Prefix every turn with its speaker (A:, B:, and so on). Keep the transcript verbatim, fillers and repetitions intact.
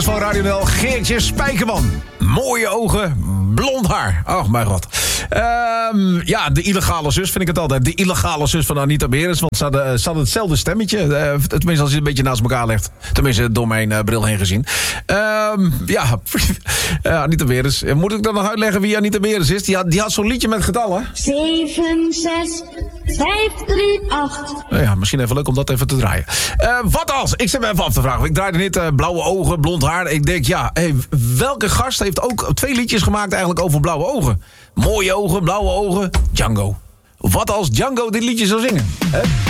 A: Van Radio N L, Geertje Spijkerman. Mooie ogen, blond haar. Oh, mijn god. Um, ja, de illegale zus vind ik het altijd. De illegale zus van Anita Beres. Want ze hadden, ze hadden hetzelfde stemmetje. Uh, tenminste, als je het een beetje naast elkaar legt. Tenminste, door mijn uh, bril heen gezien. Um, ja, uh, Anita Beres. Moet ik dan nog uitleggen wie Anita Beres is? Die had, die had zo'n liedje met getallen.
B: zeven, zes, vijf, drie, acht.
A: Uh, ja, misschien even leuk om dat even te draaien. Uh, wat als? Ik zit me even af te vragen. Ik draaide net uh, blauwe ogen, blond haar. Ik denk, ja, hey, welke gast heeft ook twee liedjes gemaakt eigenlijk over blauwe ogen? Mooie ogen, blauwe ogen, Django. Wat als Django dit liedje zou zingen? Hè?